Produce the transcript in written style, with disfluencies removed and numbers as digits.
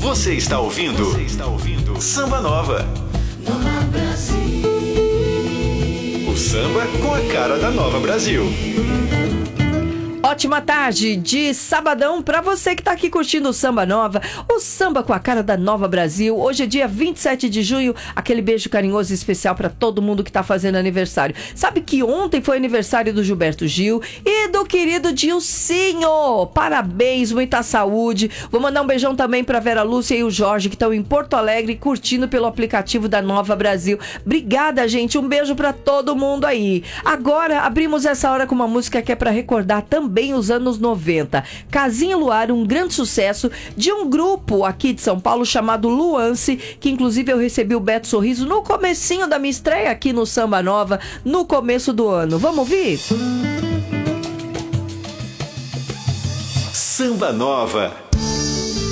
Você está ouvindo Samba Nova. Nova Brasil. O samba com a cara da Nova Brasil. Ótima tarde de sabadão pra você que tá aqui curtindo o Samba Nova, o samba com a cara da Nova Brasil. Hoje é dia 27 de junho, aquele beijo carinhoso e especial pra todo mundo que tá fazendo aniversário. Sabe que ontem foi aniversário do Gilberto Gil e do querido Dilcinho. Parabéns, muita saúde. Vou mandar um beijão também pra Vera Lúcia e o Jorge, que estão em Porto Alegre curtindo pelo aplicativo da Nova Brasil. Obrigada, gente. Um beijo pra todo mundo aí. Agora, abrimos essa hora com uma música que é pra recordar também os anos 90. Casinha Luar, um grande sucesso de um grupo aqui de São Paulo chamado Luance, que inclusive eu recebi o Beto Sorriso no comecinho da minha estreia aqui no Samba Nova, no começo do ano. Vamos ouvir? Samba Nova.